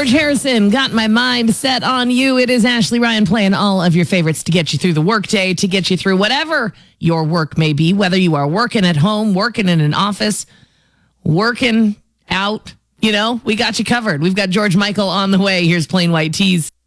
George Harrison, got my mind set on you. It is Ashley Ryan playing all of your favorites to get you through the workday, to get you through whatever your work may be, whether you are working at home, working in an office, working out. We got you covered. We've got George Michael on the way. Here's Plain White Tees.